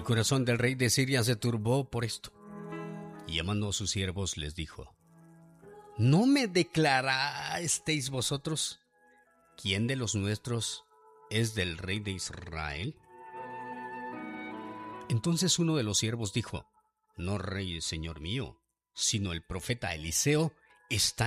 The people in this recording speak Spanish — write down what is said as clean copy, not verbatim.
corazón del rey de Siria se turbó por esto, y llamando a sus siervos les dijo: ¿No me declarasteis vosotros quién de los nuestros es del rey de Israel? Entonces uno de los siervos dijo: No rey, señor mío, sino el profeta Eliseo está